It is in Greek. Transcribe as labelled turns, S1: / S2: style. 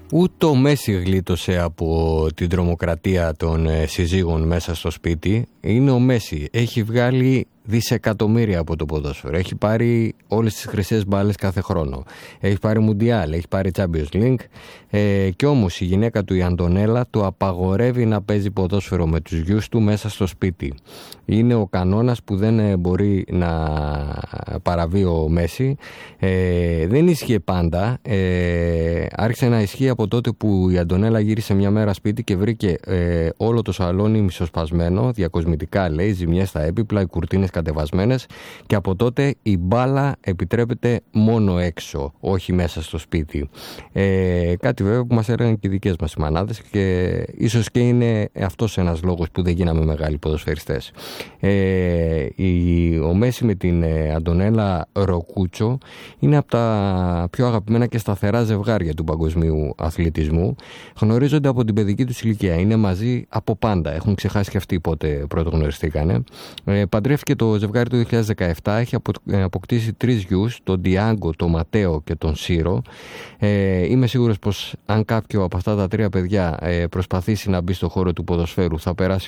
S1: Ούτε ο Μέση γλίτωσε από την τρομοκρατία των συζύγων μέσα στο σπίτι. Είναι ο Μέση. Έχει βγάλει δισεκατομμύρια από το ποδόσφαιρο. Έχει πάρει όλες τις χρυσές μπάλες κάθε χρόνο. Έχει πάρει Μουντιάλ, έχει πάρει Champions League. Κι όμως η γυναίκα του, η Αντωνέλα, του απαγορεύει να παίζει ποδόσφαιρο με τους γιους του μέσα στο σπίτι. Είναι ο κανόνας που δεν μπορεί να παραβεί ο Μέση. Δεν ίσχυε πάντα. Άρχισε να ισχύει από τότε που η Αντωνέλα γύρισε μια μέρα σπίτι και βρήκε όλο το σαλόνι μισοσπασμένο, διακοσμητικά λέει, ζημιές στα έπιπλα, οι κουρτίνες κατεβασμένες, και από τότε η μπάλα επιτρέπεται μόνο έξω, όχι μέσα στο σπίτι. Κάτι βέβαια που μας έλεγαν και οι δικές μας οι μανάδες, και ίσως και είναι αυτός ένας λόγος που δεν γίναμε μεγάλοι ποδοσφαιριστές. Ο Μέση με την Αντωνέλα Ροκούτσο είναι από τα πιο αγαπημένα και σταθερά ζευγάρια του παγκοσμίου αθλητισμού. Γνωρίζονται από την παιδική τους ηλικία, είναι μαζί από πάντα, έχουν ξεχάσει και αυτοί πότε πρώτο γνωριστήκανε. Παντρεύτηκε το ζευγάρι το 2017, έχει αποκτήσει 3 γιους, τον Ντιάγκο, τον Ματέο και τον Σύρο. Είμαι σίγουρος πως αν κάποιο από αυτά τα 3 παιδιά προσπαθήσει να μπει στο χώρο του ποδοσφαίρου θα περάσει